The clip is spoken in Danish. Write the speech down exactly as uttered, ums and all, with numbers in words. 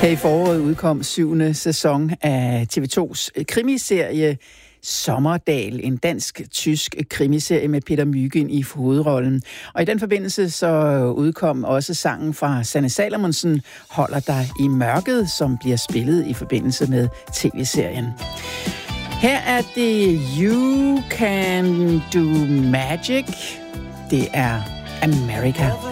Her i foråret udkom syvende sæson af T V to's krimiserie Sommerdal, en dansk-tysk krimiserie med Peter Mygind i hovedrollen. Og i den forbindelse så udkom også sangen fra Sanne Salomonsen, Holder dig i mørket, som bliver spillet i forbindelse med tv-serien. Her er det You Can Do Magic. Det er America.